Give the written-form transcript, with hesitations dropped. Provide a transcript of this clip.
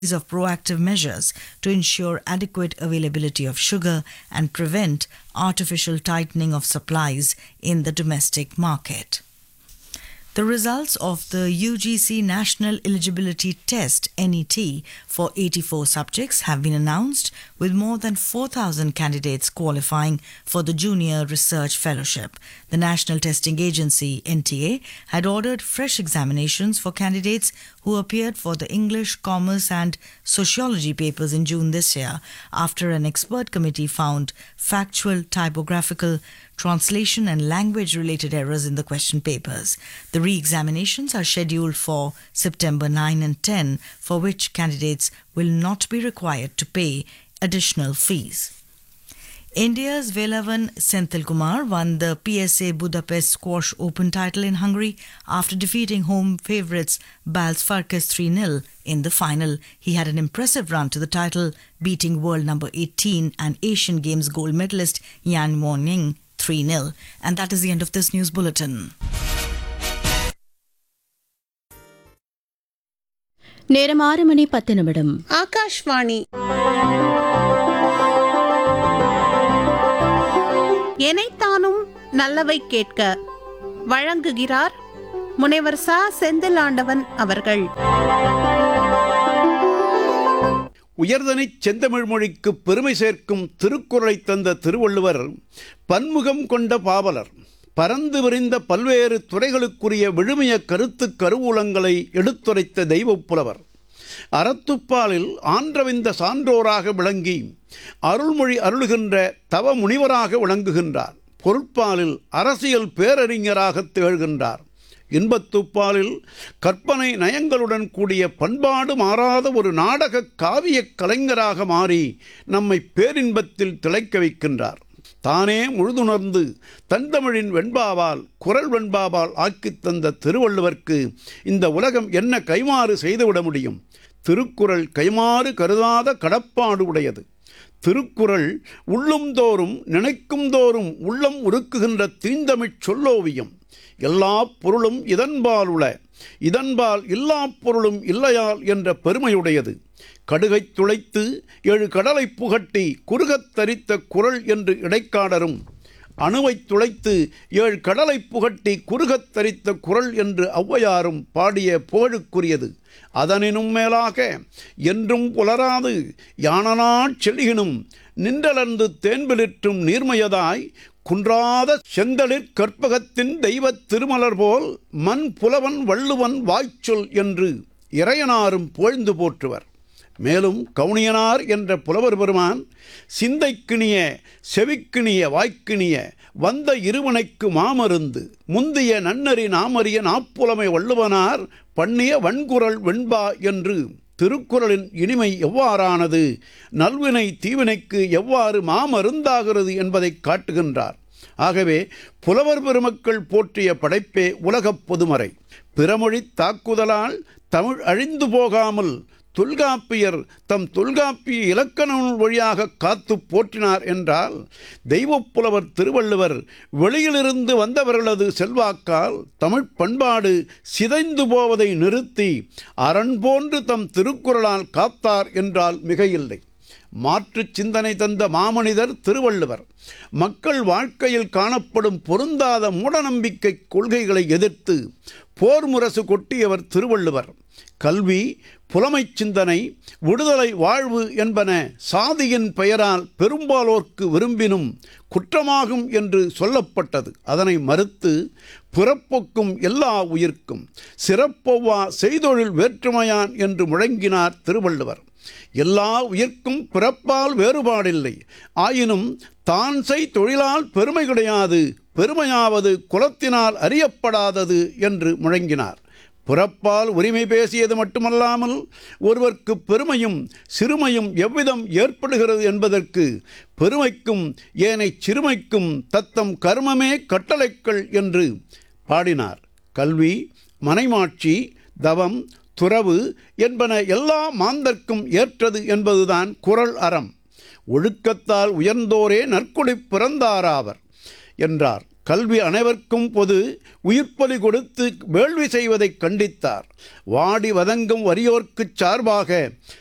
of proactive measures to ensure adequate availability of sugar and prevent artificial tightening of supplies in the domestic market. The results of the UGC National Eligibility Test (NET) for 84 subjects have been announced, with more than 4,000 candidates qualifying for the Junior Research Fellowship. The National Testing Agency (NTA) had ordered fresh examinations for candidates who appeared for the English, Commerce and Sociology papers in June this year, after an expert committee found factual, typographical, translation and language-related errors in the question papers. The re-examinations are scheduled for September 9 and 10, for which candidates will not be required to pay additional fees. India's Velavan Senthilkumar won the PSA Budapest Squash Open title in Hungary after defeating home favourites Bals Farkas 3-0 in the final. He had an impressive run to the title, beating world number 18 and Asian Games gold medalist Yan Won-ying 3-0. And that is the end of this news bulletin. நேரம் 6:10. ஆகாஷ்வாணி. எனைத்தானும் நல்லவை கேட்க வழங்குகிறார் முனைவர் ச. செந்திலாண்டவன் அவர்கள். உயர்தனிச் செந்தமிழ் மொழிக்கு பெருமை சேர்க்கும் திருக்குறளை தந்த திருவள்ளுவர் பன்முகம் கொண்ட பாவலர். பரந்து விரிந்த பல்வேறு துறைகளுக்குரிய விழுமிய கருத்து கருவூலங்களை எடுத்துரைத்த தெய்வப் புலவர். அறத்துப்பாலில் ஆன்றவிந்த சான்றோராக விளங்கி அருள்மொழி அருளுகின்ற தவ முனிவராக விளங்குகின்றார். பொருட்பாலில் அரசியல் பேரறிஞராக திகழ்கின்றார். இன்பத்துப்பாலில் கற்பனை நயங்களுடன் கூடிய பண்பாடு மாறாத ஒரு நாடக காவிய கலைஞராக மாறி நம்மை பேரின்பத்தில் திளைக்க வைக்கின்றார். தானே முழுதுணர்ந்து தந்தமிழின் வெண்பாவால் குரல் வெண்பாவால் ஆக்கித் தந்த திருவள்ளுவர்க்கு இந்த உலகம் என்ன கைமாறு செய்துவிட முடியும்? திருக்குறள் கைமாறு கருதாத கடப்பாடு உடையது. திருக்குறள் உள்ளும் தோறும் நினைக்கும் தோறும் உள்ளம் உருக்குகின்ற தீந்தமிழ் சொல்லோவியம். எல்லா பொருளும் இதன்பால் உள, இதன்பால் இல்லா பொருளும் இல்லையால் என்ற பெருமையுடையது. கடுகைத் துளைத்து 7 கடலை புகட்டி குறுகத் தரித்த குறள் என்று இடைக்காடரும், அணுவைத் துளைத்து 7 கடலை புகட்டி குறுகத் தரித்த குறள் என்று ஔவையாரும் பாடிய புகழுக்குரியது. அதனினும் மேலாக என்றும் புலராது யானனாச் செழிகினும் நின்றலர்ந்து தேன்பிலிற்றும் நீர்மையதாய் குன்றாத செந்தளிர் கற்பகத்தின் தெய்வத் திருமலர் போல் மண் புலவன் வள்ளுவன் வாய்ச்சொல் என்று இறையனாரும் புகழ்ந்து போற்றுவர். மேலும் கவுனியனார் என்ற புலவர் பெருமான் சிந்தைக்கிணிய செவிக்கிணிய வாய்க்கிணிய வந்த இருவனைக்கு மாமருந்து முந்திய நன்னறி நாமறிய நாப்புலமை வள்ளுவனார் பண்ணிய வன்குரல் வெண்பா என்று திருக்குறளின் இனிமை எவ்வாறானது, நல்வினை தீவினைக்கு எவ்வாறு மாமருந்தாகிறது என்பதை காட்டுகின்றார். ஆகவே புலவர் பெருமக்கள் போற்றிய படைப்பே உலகப் பொதுமறை. பிறமொழித் தாக்குதலால் தமிழ் அழிந்து போகாமல் தொல்காப்பியர் தம் தொல்காப்பிய இலக்கண நூல் வழியாக காத்து போற்றினார் என்றால், தெய்வப் புலவர் திருவள்ளுவர் வெளியிலிருந்து வந்தவர்களது செல்வாக்கால் தமிழ் பண்பாடு சிதைந்து போவதை நிறுத்தி அரண் போன்று தம் திருக்குறளால் காத்தார் என்றால் மிகையில்லை. மாற்று சிந்தனை தந்த மாமனிதர் திருவள்ளுவர். மக்கள் வாழ்க்கையில் காணப்படும் பொருந்தாத மூடநம்பிக்கை கொள்கைகளை எதிர்த்து போர் முரசு கொட்டியவர் திருவள்ளுவர். கல்வி, புலமை சிந்தனை, விடுதலை வாழ்வு என்பன சாதியின் பெயரால் பெரும்பாலோர்க்கு விரும்பினும் குற்றமாகும் என்று சொல்லப்பட்டது. அதனை மறுத்து பிறப்பொக்கும் எல்லா உயிர்க்கும் சிறப்பொவ்வா செய்தொழில் வேற்றுமையான் என்று முழங்கினார் திருவள்ளுவர். எல்லா உயிர்க்கும் பிறப்பால் வேறுபாடில்லை, ஆயினும் தான் செய் தொழிலால் பெருமை கிடையாது, பெருமையாவது குலத்தினால் அறியப்படாதது என்று முழங்கினார். பிறப்பால் உரிமை பேசியது மட்டுமல்லாமல் ஒருவர்க்கு பெருமையும் சிறுமையும் எவ்விதம் ஏற்படுகிறது என்பதற்கு பெருமைக்கும் ஏனைச் சிறுமைக்கும் தத்தம் கர்மமே கட்டளைக்கள் என்று பாடினார். கல்வி, மனைமாட்சி, தவம், துறவு என்பன எல்லா மாந்தர்க்கும் ஏற்றது என்பதுதான் குறள் அறம். ஒழுக்கத்தால் உயர்ந்தோரே நற்குடி பிறந்தாராவர் என்றார். கல்வி அனைவருக்கும் பொது, உயிர்ப்பலி கொடுத்து வேள்வி செய்வதை கண்டித்தார். வாடி வதங்கும் வறியோர்க்குச் சார்பாக